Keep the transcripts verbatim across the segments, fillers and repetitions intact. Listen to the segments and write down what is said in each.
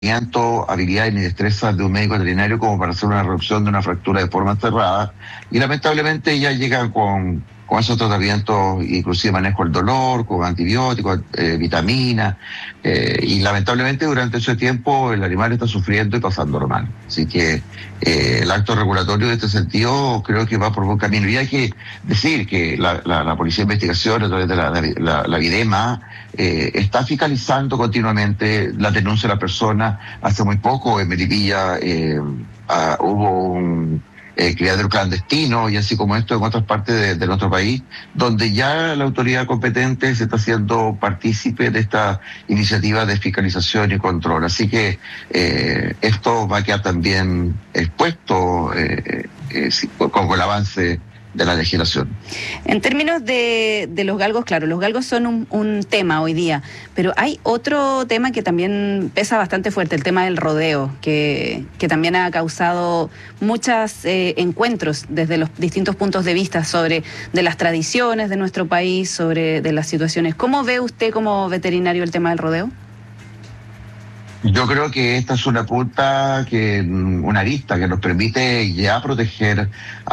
habilidades ni destrezas de un médico veterinario como para hacer una reducción de una fractura de forma cerrada, y lamentablemente ya llegan con, con esos tratamientos, inclusive manejo del dolor, con antibióticos, eh, vitaminas, eh, y lamentablemente durante ese tiempo el animal está sufriendo y pasándolo mal. Así que eh, el acto regulatorio de este sentido creo que va por buen camino. Y hay que decir que la, la, la Policía de Investigación, a través de la, la, la Videma, eh, está fiscalizando continuamente la denuncia de la persona. Hace muy poco en Melipilla eh, ah, hubo un eh, criadero clandestino, y así como esto en otras partes de, de nuestro país, donde ya la autoridad competente se está haciendo partícipe de esta iniciativa de fiscalización y control. Así que eh, esto va a quedar también expuesto eh, eh, con el avance de la legislación. En términos de, de los galgos, claro, los galgos son un, un tema hoy día, pero hay otro tema que también pesa bastante fuerte, el tema del rodeo, que, que también ha causado muchos eh, encuentros desde los distintos puntos de vista sobre de las tradiciones de nuestro país, sobre de las situaciones. ¿Cómo ve usted como veterinario el tema del rodeo? Yo creo que esta es una punta, que una arista que nos permite ya proteger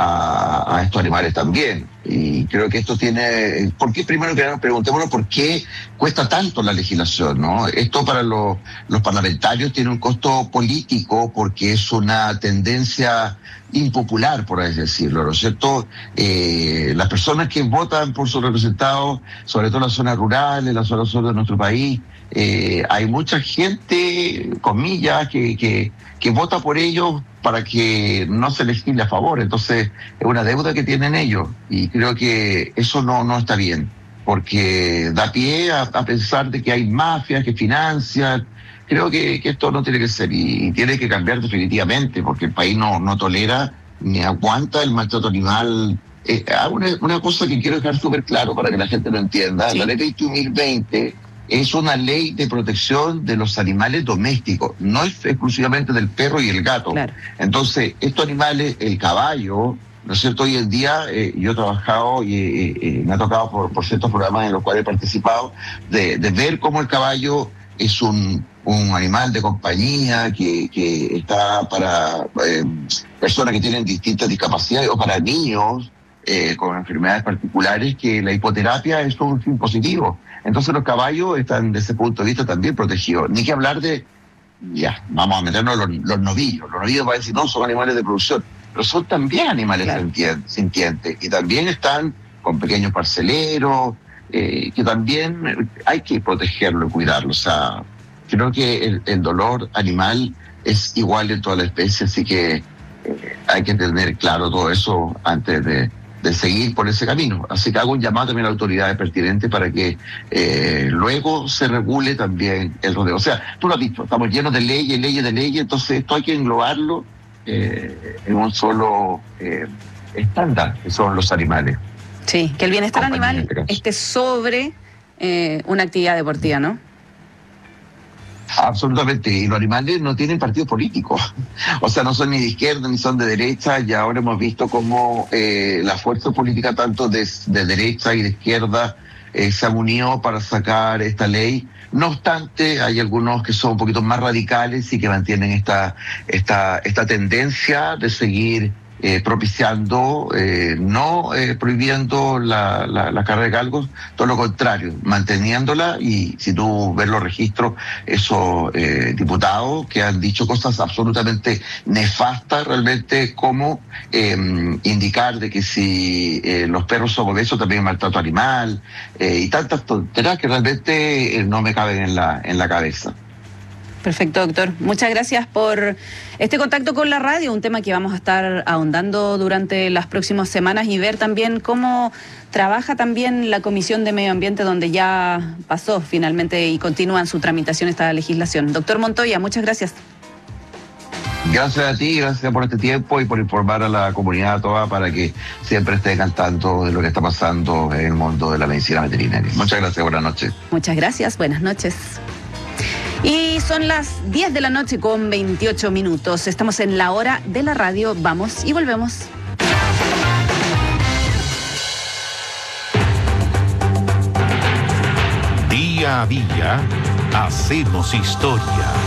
a, a estos animales también. Y creo que esto tiene... ¿Por qué? Primero que nada, preguntémonos por qué cuesta tanto la legislación, ¿no? Esto para los, los parlamentarios tiene un costo político porque es una tendencia impopular, por así decirlo, ¿no es cierto? Eh, las personas que votan por sus representados, sobre todo en las zonas rurales, en las zonas sur de nuestro país, eh, hay mucha gente, comillas, que, que, que vota por ellos para que no se legisle a favor. Entonces es una deuda que tienen ellos, y creo que eso no, no está bien, porque da pie a, a pensar de que hay mafias que financian. Creo que, que esto no tiene que ser, y, y tiene que cambiar definitivamente, porque el país no, no tolera ni aguanta el maltrato animal. Eh, una, una cosa que quiero dejar súper claro para que la gente lo entienda. Sí. La ley veintiún mil veinte es una ley de protección de los animales domésticos, no es exclusivamente del perro y el gato. Claro. Entonces, estos animales, el caballo, ¿no es cierto? Hoy en día eh, yo he trabajado y eh, eh, me ha tocado por, por ciertos programas en los cuales he participado, de, de ver cómo el caballo es un, un animal de compañía que, que está para eh, personas que tienen distintas discapacidades, o para niños eh, con enfermedades particulares, que la hipoterapia es un fin positivo. Entonces los caballos están desde ese punto de vista también protegidos. Ni que hablar de, ya, vamos a meternos los, los novillos. Los novillos van a decir, no, son animales de producción, pero son también animales claro. sintientes, y también están con pequeños parceleros, eh, que también hay que protegerlo y cuidarlo. O sea, creo que el, el dolor animal es igual en toda la especie, así que eh, hay que tener claro todo eso antes de, de seguir por ese camino. Así que hago un llamado también a las autoridades pertinentes para que eh, luego se regule también el rodeo. O sea, tú lo has dicho, estamos llenos de leyes, leyes de leyes, entonces esto hay que englobarlo eh, en un solo eh, estándar, que son los animales. Sí, que el bienestar animal esté sobre eh, una actividad deportiva, ¿no? Absolutamente, y los animales no tienen partido político, o sea, no son ni de izquierda ni son de derecha, y ahora hemos visto cómo eh, la fuerza política tanto de, de derecha y de izquierda eh, se han unido para sacar esta ley. No obstante, hay algunos que son un poquito más radicales y que mantienen esta, esta, esta tendencia de seguir Eh, propiciando, eh, no eh, prohibiendo la, la, la carrera de galgos, todo lo contrario, manteniéndola. Y si tú ves los registros, esos eh, diputados que han dicho cosas absolutamente nefastas realmente, como eh, indicar de que si eh, los perros son obesos también maltrato animal, eh, y tantas tonterías que realmente eh, no me caben en la, en la cabeza. Perfecto, doctor. Muchas gracias por este contacto con la radio, un tema que vamos a estar ahondando durante las próximas semanas, y ver también cómo trabaja también la Comisión de Medio Ambiente, donde ya pasó finalmente y continúa en su tramitación esta legislación. Doctor Montoya, muchas gracias. Gracias a ti, gracias por este tiempo y por informar a la comunidad toda, para que siempre estén al tanto de lo que está pasando en el mundo de la medicina veterinaria. Muchas gracias, buenas noches. Muchas gracias, buenas noches. Y son las diez de la noche con veintiocho minutos. Estamos en la hora de la radio. Vamos y volvemos. Día a día hacemos historia.